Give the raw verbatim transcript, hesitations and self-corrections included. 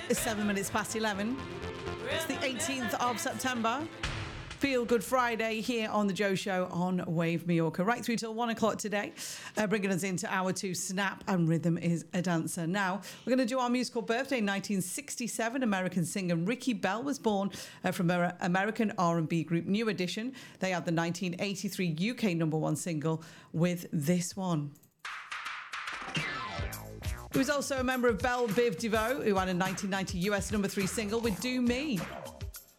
It's seven minutes past eleven. It's the eighteenth of September. Feel Good Friday here on The Joe Show on Wave Mallorca. Right through till one o'clock today. Uh, bringing us into hour two, Snap and Rhythm is a Dancer. Now, we're going to do our musical birthday. In nineteen sixty-seven, American singer Ricky Bell was born uh, from Amer- American R and B group New Edition. They had the nineteen eighty-three U K number one single with this one. He was also a member of Belle Biv DeVoe, who had a nineteen ninety U S number three single with Do Me.